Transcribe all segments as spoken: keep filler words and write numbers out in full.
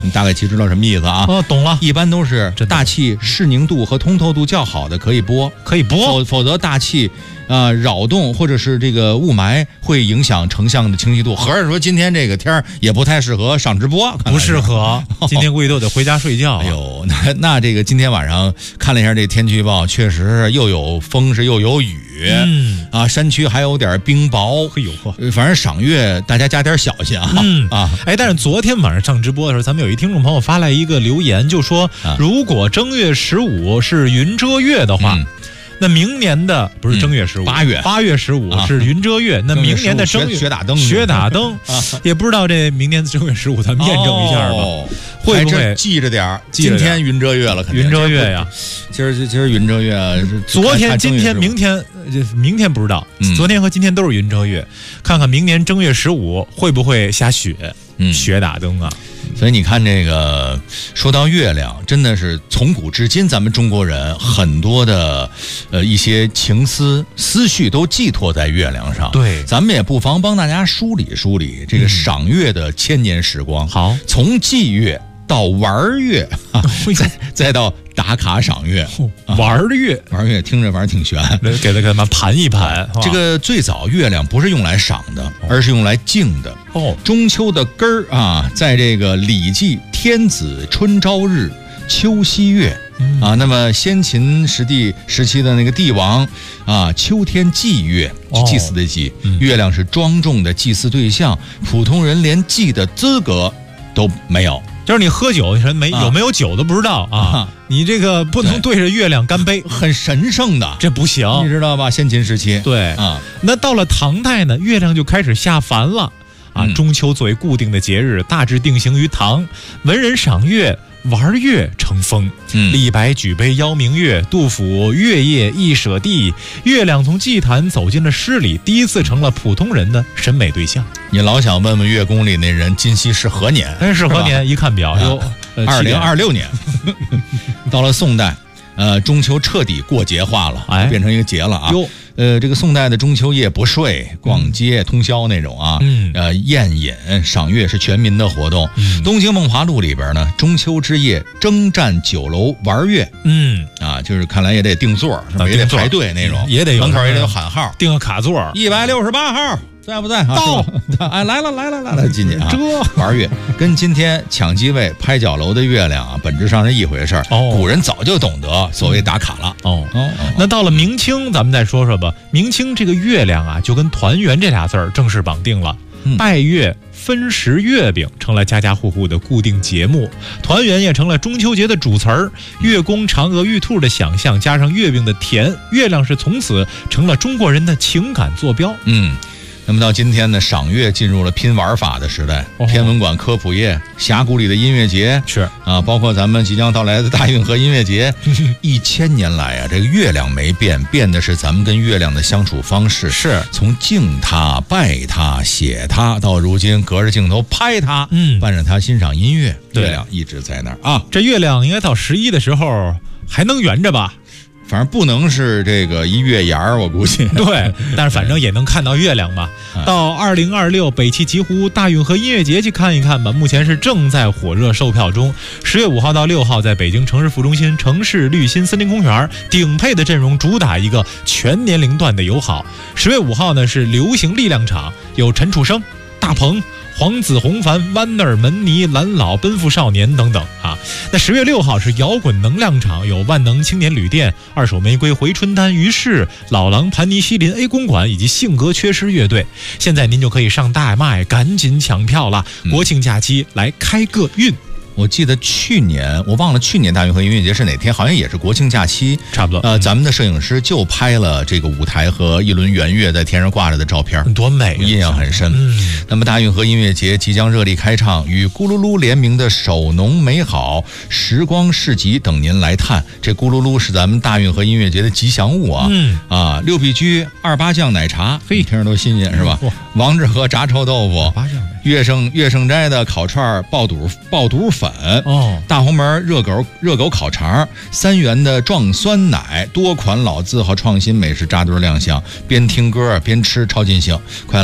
你大概其知道什么意思啊？ 哦，懂了。 一般都是大气视宁度和通透度较好的可以播， 可以播， 否否则大气啊、呃、扰动或者是这个雾霾会影响成像的清晰度。合着说今天这个天儿也不太适合上直播， 不适合。今天估计都得回家睡觉、啊。 哎呦，那那这个今天晚上看了一下这天气预报，确实是又有风是又有雨， 嗯啊，山区还有点冰雹。 嘿呦呵， 反正赏月大家加点小心啊。 嗯啊， 哎，但是昨天晚上上直播的时候，咱们有一听众朋友发来一个留言，就说、啊、如果正月十五是云遮月的话。嗯，那明年的不是正月十五，八、 嗯、月八月十五是云遮月、啊。那明年的正月雪打灯， 雪打灯，也不知道这明年的正月十五，咱们验证一下吧，哦、会不会记着点儿？今天云遮月了，肯定云遮月呀。 今儿今儿云遮月， 昨天、今天、明天，明天不知道、嗯。昨天和今天都是云遮月，看看明年正月十五会不会下雪？嗯，雪打灯啊。 所以你看这个，说到月亮，真的是从古至今，咱们中国人很多的呃一些情思思绪都寄托在月亮上。 对， 咱们也不妨帮大家梳理梳理这个赏月的千年时光。好、嗯，从祭月到玩月，啊、再再到打卡赏月， 哦、玩月玩月听着反正挺悬， 给他给他盘一盘。 这个最早月亮不是用来赏的，而是用来敬的。哦，中秋的根儿啊，在这个《礼记·天子春朝日，秋夕月》嗯、啊。那么先秦时地时期的那个帝王啊，秋天祭月，祭祀的祭、哦，月亮是庄重的祭祀对象，普通人连祭的资格都没有。 就是你喝酒，人没、啊、有没有酒都不知道啊！啊你这个不能对着月亮干杯， 很神圣的， 这不行， 你知道吧？先秦时期， 对啊。那到了唐代呢，月亮就开始下凡了啊。嗯、中秋作为固定的节日，大致定型于唐，文人赏月。玩月成风，嗯，李白举杯邀明月，杜甫月夜忆舍弟，月亮从祭坛走进了诗里，第一次成了普通人的审美对象。 你老想问问月宫里那人今夕是何年？ 哎，是何年？一看表，哟， 二零二六年。到了宋代，呃，中秋彻底过节化了，哎，变成一个节了啊。哟。呃，这个宋代的中秋夜不睡，逛街、嗯、通宵那种啊，嗯，呃，宴饮、赏月是全民的活动。嗯，《东京梦华录》里边呢，中秋之夜征战酒楼玩月，嗯，啊，就是看来也得订座，是吧？也得排队那种， 也得有门口也得有喊号， 订个卡座， 一百六十八号。在不在？ 到， 哎，来了来了来了，进去啊！这玩月跟今天抢机位、拍脚楼的月亮啊，本质上是一回事儿。哦，古人早就懂得所谓打卡了。哦哦， 那到了明清，咱们再说说吧。明清这个月亮啊，就跟团圆这俩字儿正式绑定了。嗯、拜月、分食月饼成了家家户户的固定节目，团圆也成了中秋节的主词儿。月宫、嫦娥、玉兔的想象，加上月饼的甜，月亮是从此成了中国人的情感坐标。 嗯。那么到今天呢，赏月进入了拼玩法的时代，哦、天文馆科普夜、峡谷里的音乐节是啊，包括咱们即将到来的大运河音乐节，一千年来啊，这个月亮没变，变的是咱们跟月亮的相处方式。 是从敬它、拜它、写它，到如今隔着镜头拍它，嗯，伴着它欣赏音乐，月亮一直在那儿啊。 这月亮应该到十一的时候还能圆着吧？ 反正不能是这个一月牙儿，我估计。 对，但是反正也能看到月亮吧。到二零二六北汽极湖大运河音乐节去看一看吧，目前是正在火热售票中。十月五号到六号，在北京城市副中心城市绿心森林公园，顶配的阵容主打一个全年龄段的友好。十月五号呢是流行力量场，有陈楚生、大鹏、黄子弘凡、湾那儿、门尼、蓝老、奔赴少年等等啊。那十月六号是摇滚能量场，有万能青年旅店、二手玫瑰、回春丹、于是、老狼、盘尼西林 A 公馆以及性格缺失乐队。现在您就可以上大麦赶紧抢票了，国庆假期来开个运。 我记得去年我忘了去年大运河音乐节是哪天，好像也是国庆假期， 差不多。 呃，咱们的摄影师就拍了这个舞台和一轮圆月在天上挂着的照片， 多美， 印象很深。嗯，那么大运河音乐节即将热力开唱，与咕噜噜联名的手农美好时光市集等您来探。这咕噜噜是咱们大运河音乐节的吉祥物啊，嗯啊，六必居二八酱奶茶，嘿，听着都新鲜是吧？王致和炸臭豆腐，乐盛乐盛斋的烤串爆肚爆肚粉哦，大红门热狗热狗烤肠，三元的撞酸奶，多款老字号创新美食扎堆亮相，边听歌边吃超尽兴，快来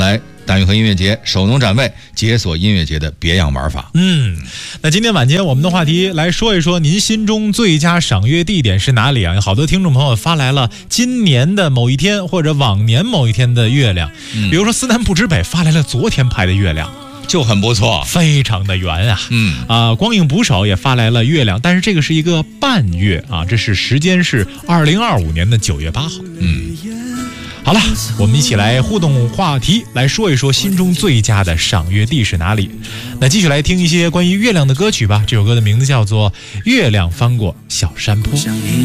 大运河音乐节首农展位，解锁音乐节的别样玩法。 嗯，那今天晚间我们的话题来说一说，您心中最佳赏月地点是哪里啊？有好多听众朋友发来了今年的某一天或者往年某一天的月亮，嗯、比如说思南不知北发来了昨天拍的月亮。 就很不错， 非常的圆啊，嗯啊，光影捕手也发来了月亮，但是这个是一个半月啊，这是时间是二零二五年的九月八号。嗯，好了，我们一起来互动话题，来说一说心中最佳的赏月地是哪里。那继续来听一些关于月亮的歌曲吧，这首歌的名字叫做《月亮翻过小山坡》。